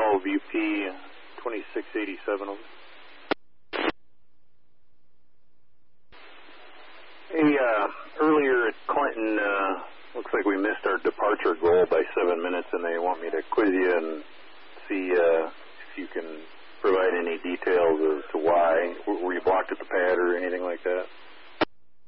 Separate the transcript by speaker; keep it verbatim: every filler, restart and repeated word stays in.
Speaker 1: twelve U P twenty-six eighty-seven. Over. Hey, uh, earlier at Clinton, uh, looks like we missed our departure goal by seven minutes, and they want me to quiz you and see uh, if you can provide any details as to why. Were you blocked at the pad or anything like that?